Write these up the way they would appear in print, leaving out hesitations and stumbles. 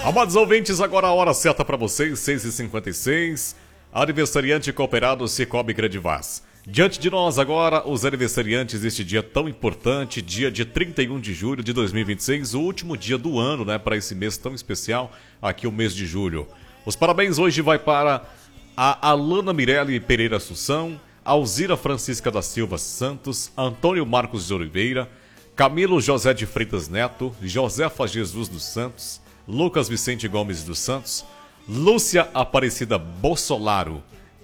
Amados ouvintes, agora a hora certa para vocês, 6h56. Aniversariante cooperado Cicobi Credivaz. Diante de nós agora, os aniversariantes deste dia tão importante, dia de 31 de julho de 2026, o último dia do ano, né, para esse mês tão especial, aqui o mês de julho. Os parabéns hoje vai para a Alana Mirelle Pereira Assunção, Alzira Francisca da Silva Santos, Antônio Marcos de Oliveira, Camilo José de Freitas Neto, Josefa Jesus dos Santos, Lucas Vicente Gomes dos Santos, Lúcia Aparecida Bossolaro,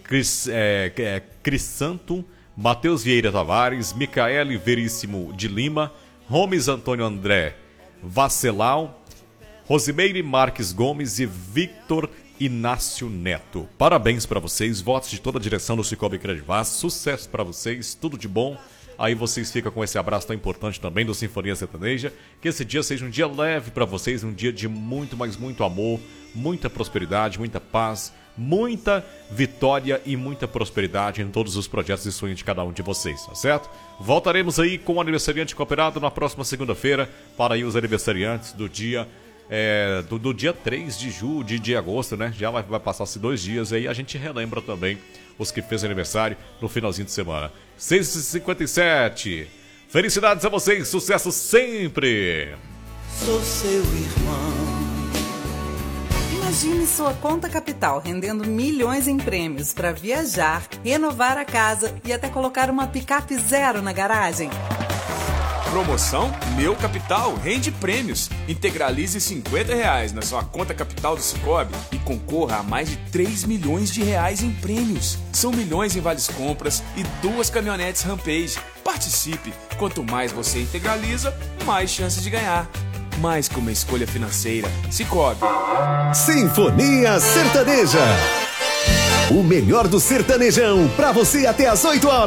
Crisanto, Matheus Vieira Tavares, Micaele Veríssimo de Lima, Gomes Antônio André Vacelau, Rosimeire Marques Gomes e Victor Inácio Neto. Parabéns para vocês, votos de toda a direção do Cicobi Credivaz, sucesso para vocês, tudo de bom. Aí vocês ficam com esse abraço tão importante também do Sinfonia Sertaneja. Que esse dia seja um dia leve para vocês, um dia de muito, mas muito amor, muita prosperidade, muita paz, muita vitória e muita prosperidade em todos os projetos e sonhos de cada um de vocês, tá certo? Voltaremos aí com o aniversariante cooperado na próxima segunda-feira para aí os aniversariantes do dia... do dia 3 de agosto, né? Já vai passar-se 2 dias aí, a gente relembra também os que fez aniversário no finalzinho de semana. 6h57. Felicidades a vocês, sucesso sempre! Sou seu irmão. Imagine sua conta capital rendendo milhões em prêmios para viajar, renovar a casa e até colocar uma picape zero na garagem. Promoção Meu Capital rende prêmios. Integralize R$50 na sua conta capital do Cicobi e concorra a mais de 3 milhões de reais em prêmios. São milhões em vales compras e 2 caminhonetes Rampage. Participe! Quanto mais você integraliza, mais chances de ganhar. Mais que uma escolha financeira. Cicobi. Sinfonia Sertaneja. O melhor do sertanejão para você até às 8 horas.